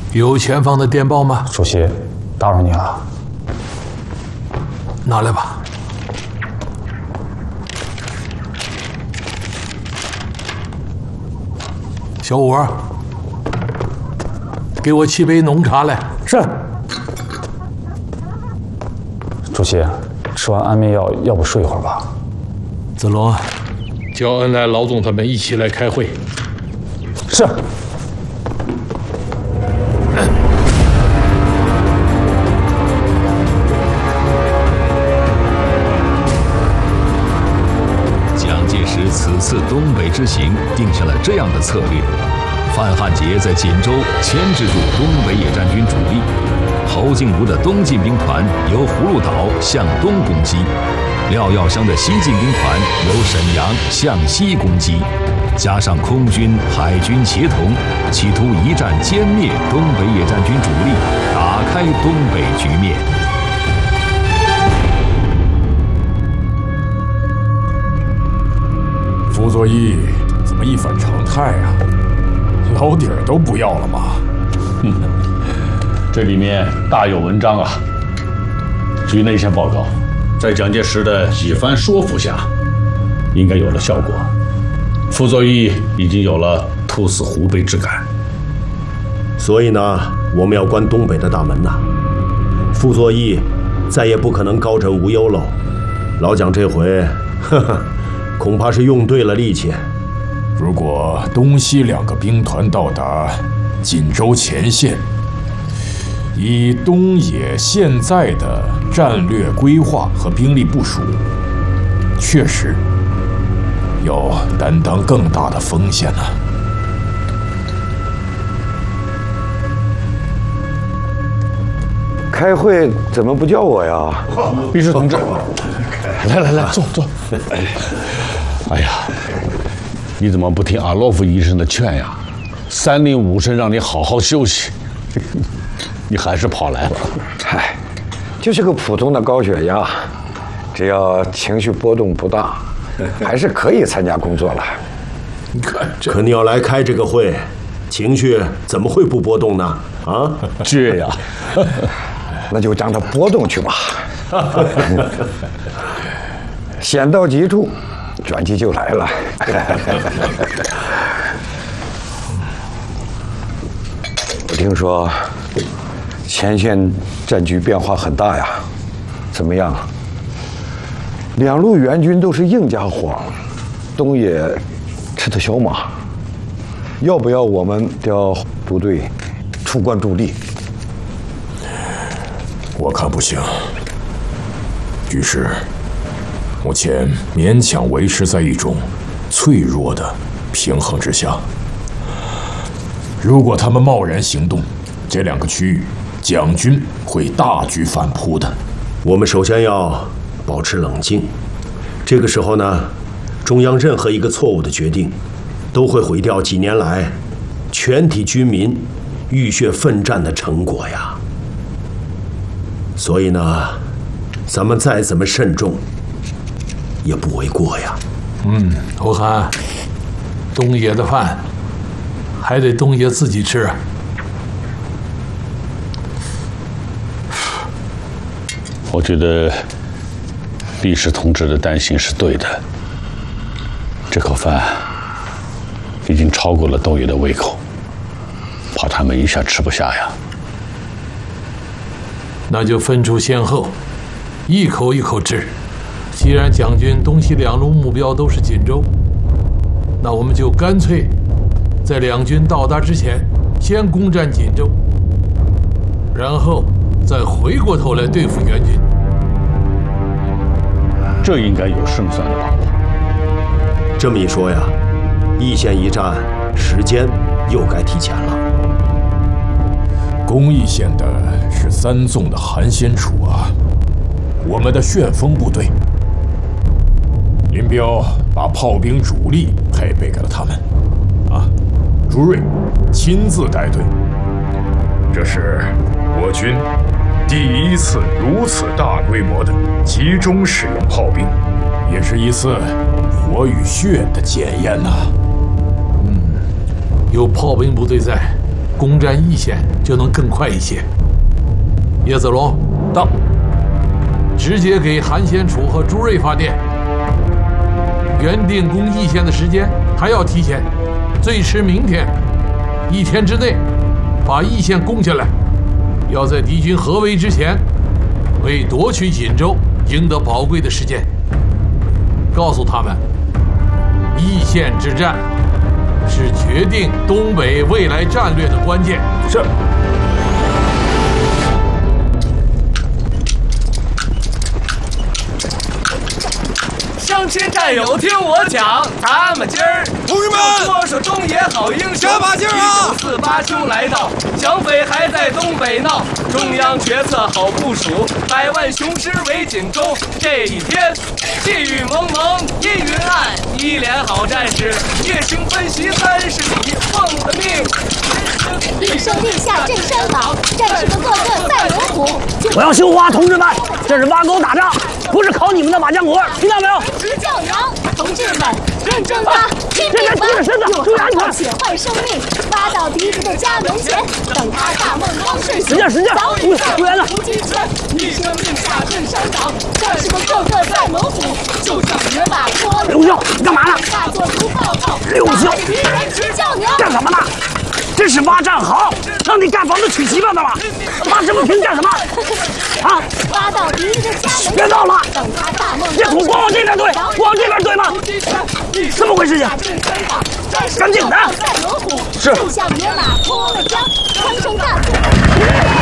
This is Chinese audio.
有前方的电报吗？ 主席，打扰您了。 拿来吧。小五，给我沏杯浓茶来。 是。主席，吃完安眠药，要不睡一会儿吧？ 子龙，叫恩来、老总他们一起来开会。 是。 蒋介石此次东北之行定下了这样的策略：范汉杰在锦州牵制住东北野战军主力，侯静茹的东进兵团由葫芦岛向东攻击，廖耀湘的西进兵团由沈阳向西攻击，加上空军、海军协同，企图一战歼灭东北野战军主力，打开东北局面。 傅作义怎么一反常态啊？老底儿都不要了吗？ 这里面大有文章啊！据内线报告，在蒋介石的几番说服下，应该有了效果。傅作义已经有了突死湖北之感。 所以呢，我们要关东北的大门呐。傅作义再也不可能高枕无忧喽。老蒋这回，恐怕是用对了力气。 如果东西两个兵团到达锦州前线，以东野现在的战略规划和兵力部署，确实要担当更大的风险呢。 开会怎么不叫我呀？ 秘书同志，来，坐。哎呀，你怎么不听阿洛夫医生的劝呀？3令5申让你好好休息，你还是跑来了。 嗨，就是个普通的高血压，只要情绪波动不大，还是可以参加工作了。 你看这， 可你要来开这个会，情绪怎么会不波动呢？啊， 这呀， 那就让它波动去吧。先到急处，转机就来了。我听说前线战局变化很大呀，怎么样？两路援军都是硬家伙，东野吃的小马，要不要我们调部队出关助力？ 我看不行。局势目前勉强维持在一种脆弱的平衡之下。如果他们贸然行动，这两个区域蒋军会大举反扑的。 我们首先要保持冷静。这个时候呢，中央任何一个错误的决定，都会毁掉几年来全体军民浴血奋战的成果呀。所以呢，咱们再怎么慎重，也不为过呀。 侯涵，东野的饭还得东野自己吃。 我觉得毕氏同志的担心是对的。这口饭已经超过了东野的胃口，怕他们一下吃不下呀。 那就分出先后，一口一口吃。既然蒋军东西两路目标都是锦州，那我们就干脆在两军到达之前先攻占锦州，然后再回过头来对付援军。 这应该有胜算的把握。 这么一说呀，易县一战时间又该提前了。 攻易县的是3纵的韩先楚啊，我们的旋风部队。林彪把炮兵主力配备给了他们，啊，朱瑞亲自带队。这是我军第一次如此大规模的集中使用炮兵，也是一次火与血的检验呐。 有炮兵部队在， 攻占义县就能更快一些。叶子龙到， 直接给韩先楚和朱瑞发电。原定攻义县的时间还要提前，最迟明天，1天之内把义县攻下来。要在敌军合围之前，为夺取锦州赢得宝贵的时间。告诉他们，义县之战是决定东北未来战略的关键。 是。 乡亲战友，听我讲，咱们今儿同志们说说东野好英雄， 加把劲儿啊 ！1948秋来到，剿匪还在东北闹，中央决策好部署，100万雄师围锦州。这一天，气宇蒙蒙，阴云暗，一连好战士，夜行奔袭30里，奉了命。 立声立下镇山岗，战士们个个赛龙虎。 我要绣花，同志们，这是挖沟打仗，不是考你们的麻将活，听到没有？ 直叫娘，同志们，认真吧，拼命吧，用汗水血换生命，挖到敌人的家门前，等他大梦刚睡醒，早已在无极前。立声立下镇山岗，战士们个个赛猛虎，就像野马坡。 刘秀，你干嘛呢？ 大作如报告。 刘秀， 敌人直叫娘， 干什么呢？这是挖战壕，让你盖房子娶媳妇的吗？挖什么平干什么？啊！ 挖到敌人的家门前， 别闹了！ 等他大梦。 别往这边对，往这边对吗？怎么回事情？赶紧的！ 是。就像野马脱了缰，穿上大